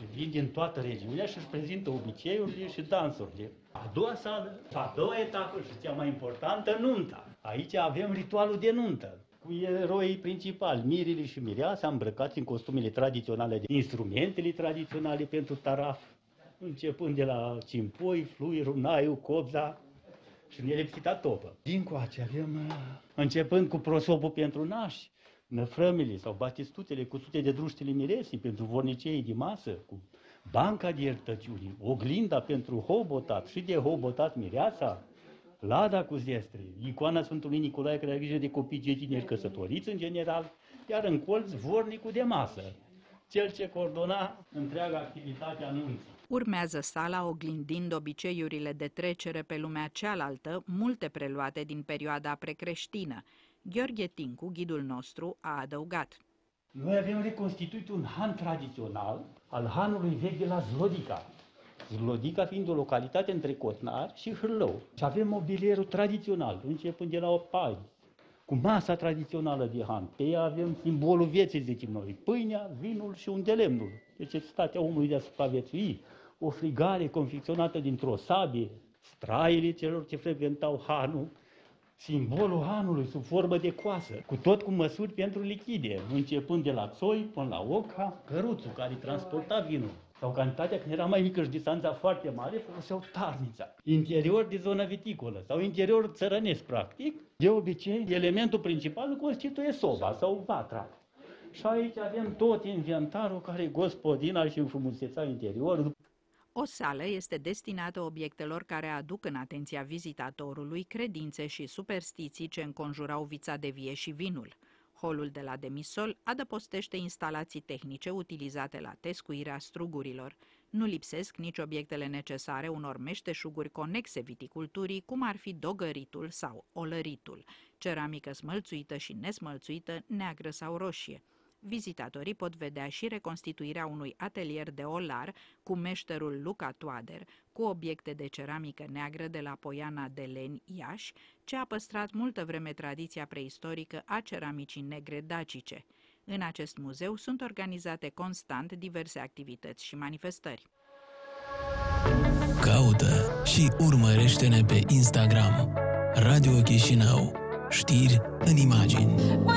vin din toată regiunea și își prezintă obiceiurile și dansurile. A doua sală, a doua etapă și cea mai importantă, nunta. Aici avem ritualul de nuntă, cu eroii principali, mirile și mireasa, îmbrăcați în costumele tradiționale, instrumentele tradiționale pentru taraf, începând de la cimpoi, fluierul, naiul, cobza și nelipsita topă. Dincoace avem, începând cu prosopul pentru nași, năfrămile sau batistuțele cu sute de druștele miresii pentru vorniceii de masă, cu banca de iertăciuni, oglinda pentru hobotat și de hobotat mireasa, lada cu zestre, icoana Sfântului Nicolae care are grijă de copii cei tineri căsătoriți în general, iar în colț vornicul de masă, cel ce coordona întreaga activitate a nunții. Urmează sala oglindind obiceiurile de trecere pe lumea cealaltă, multe preluate din perioada precreștină. Gheorghe Tincu, ghidul nostru, a adăugat. Noi avem reconstituit un han tradițional al hanului vechi de la Zlodica. Zlodica fiind o localitate între Cotnar și Hârlău. Și avem mobilierul tradițional, începând de la opai, cu masa tradițională de han. Pe ea avem simbolul vieții, zicem noi, pâinea, vinul și undelemnul, necesitatea omului de a supraviețui, o frigare confecționată dintr-o sabie, straiele celor ce frecventau hanul, simbolul hanului sub formă de coasă, cu măsuri pentru lichide, începând de la țoi până la oca, căruțul care transporta vinul. Sau cantitatea, când era mai mică și distanța foarte mare, foloseau tarnița. Interior de zonă viticolă sau interior țărănesc, practic. De obicei, elementul principal constituie soba sau vatra. Și aici avem tot inventarul care gospodina și înfrumuseța interiorul. O sală este destinată obiectelor care aduc în atenția vizitatorului credințe și superstiții ce înconjurau vița de vie și vinul. Holul de la demisol adăpostește instalații tehnice utilizate la tescuirea strugurilor. Nu lipsesc nici obiectele necesare unor meșteșuguri conexe viticulturii, cum ar fi dogăritul sau olăritul, ceramică smălțuită și nesmălțuită, neagră sau roșie. Vizitatorii pot vedea și reconstituirea unui atelier de olar cu meșterul Luca Toader, cu obiecte de ceramică neagră de la Poiana de Leni, Iași, ce a păstrat multă vreme tradiția preistorică a ceramicii negre dacice. În acest muzeu sunt organizate constant diverse activități și manifestări. Caută și urmărește-ne pe Instagram. Radio Chișinău. Știri în imagini.